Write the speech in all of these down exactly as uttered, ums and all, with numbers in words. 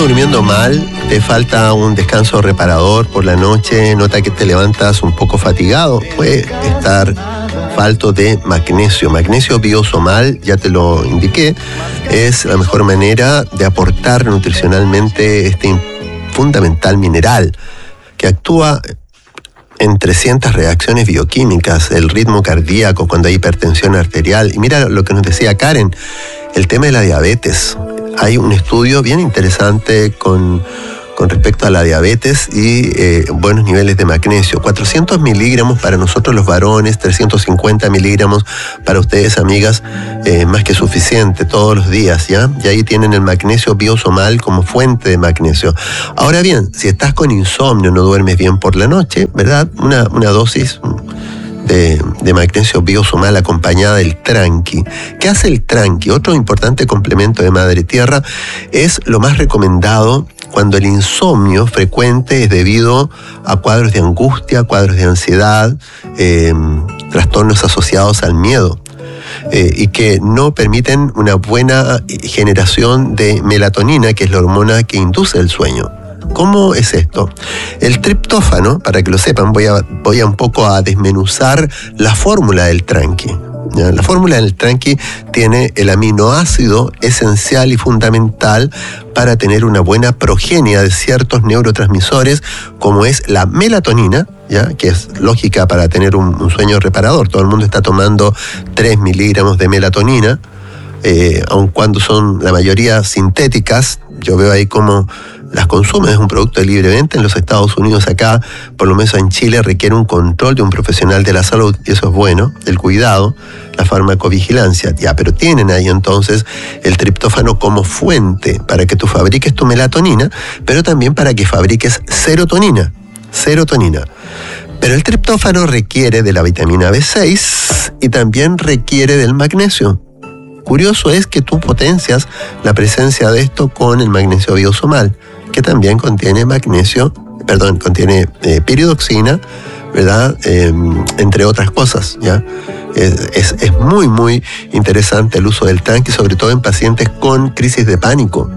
durmiendo mal, te falta un descanso reparador por la noche, nota que te levantas un poco fatigado, puede estar falto de magnesio. Magnesio biosomal, ya te lo indiqué, es la mejor manera de aportar nutricionalmente este fundamental mineral que actúa en trescientas reacciones bioquímicas, el ritmo cardíaco cuando hay hipertensión arterial. Y mira lo que nos decía Karen, el tema de la diabetes. Hay un estudio bien interesante con, con respecto a la diabetes y eh, buenos niveles de magnesio. cuatrocientos miligramos para nosotros los varones, trescientos cincuenta miligramos para ustedes, amigas, eh, más que suficiente todos los días, ¿ya? Y ahí tienen el magnesio biosomal como fuente de magnesio. Ahora bien, si estás con insomnio, no duermes bien por la noche, ¿verdad? Una, una dosis De, de magnesio biosomal acompañada del tranqui. ¿Qué hace el tranqui? Otro importante complemento de Madre Tierra, es lo más recomendado cuando el insomnio frecuente es debido a cuadros de angustia, cuadros de ansiedad, eh, trastornos asociados al miedo. Eh, y que no permiten una buena generación de melatonina, que es la hormona que induce el sueño. ¿Cómo es esto? El triptófano, para que lo sepan, voy a, voy a un poco a desmenuzar la fórmula del tranqui. ¿Ya? La fórmula del tranqui tiene el aminoácido esencial y fundamental para tener una buena progenia de ciertos neurotransmisores, como es la melatonina, ¿ya? Que es lógica para tener un, un sueño reparador. Todo el mundo está tomando tres miligramos de melatonina, eh, aun cuando son la mayoría sintéticas. Yo veo ahí cómo las consumen, es un producto de libre venta. En los Estados Unidos, acá, por lo menos en Chile, requiere un control de un profesional de la salud, y eso es bueno, el cuidado, la farmacovigilancia. Ya, pero tienen ahí entonces el triptófano como fuente para que tú fabriques tu melatonina, pero también para que fabriques serotonina. Serotonina. Pero el triptófano requiere de la vitamina B seis y también requiere del magnesio. Curioso es que tú potencias la presencia de esto con el magnesio biosomal, que también contiene magnesio, perdón, contiene eh, piridoxina, ¿verdad? Eh, entre otras cosas, ¿ya? Es, es, es muy, muy interesante el uso del tranqui, sobre todo en pacientes con crisis de pánico.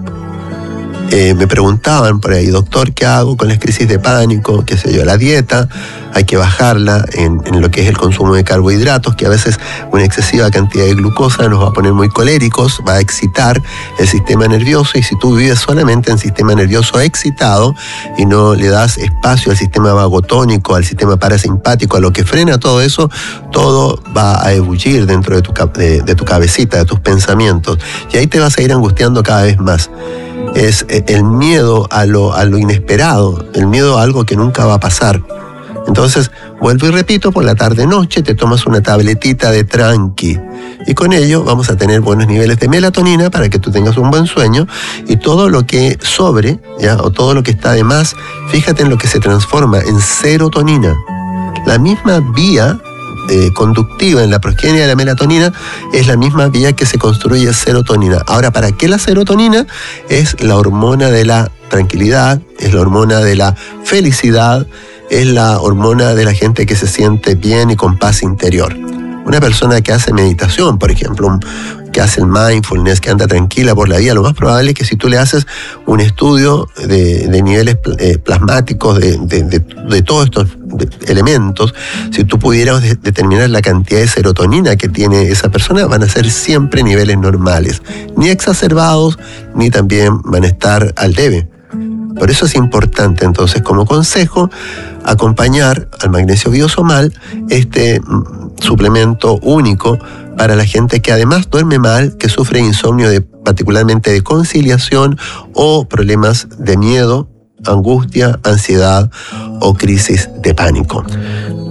Eh, me preguntaban por ahí, doctor, ¿qué hago con las crisis de pánico? ¿Qué sé yo? La dieta, hay que bajarla en, en lo que es el consumo de carbohidratos, que a veces una excesiva cantidad de glucosa nos va a poner muy coléricos, va a excitar el sistema nervioso, y si tú vives solamente en sistema nervioso excitado y no le das espacio al sistema vagotónico, al sistema parasimpático, a lo que frena todo eso, todo va a ebullir dentro de tu, de, de tu cabecita, de tus pensamientos, y ahí te vas a ir angustiando cada vez más. Es el miedo a lo, a lo inesperado, el miedo a algo que nunca va a pasar. Entonces, vuelvo y repito, por la tarde-noche te tomas una tabletita de tranqui, y con ello vamos a tener buenos niveles de melatonina para que tú tengas un buen sueño, y todo lo que sobre, ¿ya? O todo lo que está de más, fíjate en lo que se transforma en serotonina. La misma vía Eh, conductiva en la progenia de la melatonina es la misma vía que se construye serotonina. Ahora, ¿para qué la serotonina? Es la hormona de la tranquilidad, es la hormona de la felicidad, es la hormona de la gente que se siente bien y con paz interior. Una persona que hace meditación, por ejemplo, que hace el mindfulness, que anda tranquila por la vida, lo más probable es que si tú le haces un estudio de, de niveles eh, plasmáticos de, de, de, de todos estos elementos, si tú pudieras de, determinar la cantidad de serotonina que tiene esa persona, van a ser siempre niveles normales, ni exacerbados, ni también van a estar al debe. Por eso es importante, entonces, como consejo, acompañar al magnesio biosomal, este suplemento único para la gente que además duerme mal, que sufre insomnio de, particularmente de conciliación, o problemas de miedo, angustia, ansiedad o crisis de pánico.